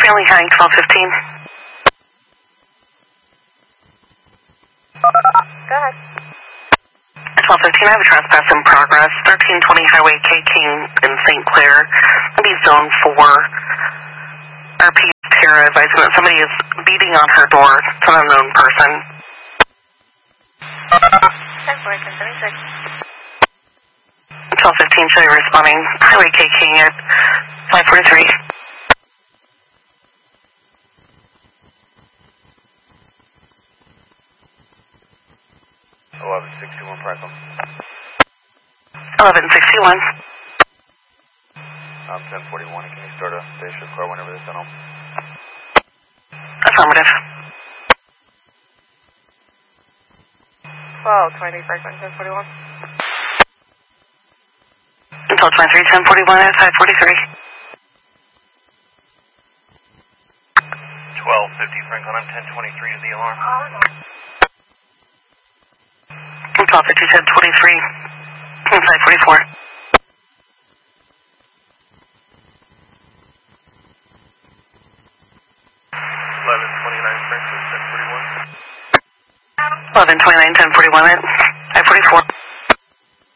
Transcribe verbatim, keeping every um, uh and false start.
Family High, twelve fifteen. Go ahead. twelve fifteen, I have a trespass in progress. thirteen twenty Highway K King in Saint Clair. It'll be zone four. R P Tara advising that somebody is beating on her door. It's an unknown person. ten four, ten seventy-six. twelve fifteen, show you responding. Highway K King at five forty-three. eleven sixty-one, Franklin. eleven sixty-one. Um, ten forty-one, can you start a day shift car whenever they're sent home? Affirmative. twelve twenty-three, Franklin, ten forty-one. twelve twenty-three, ten forty-one at five forty-three. twelve fifty, Franklin, I'm ten twenty-three to the alarm. twelve fifty, ten twenty-three. five forty-four. eleven twenty-nine, Franklin, ten forty-one. eleven twenty-nine, ten forty-one at five forty-four.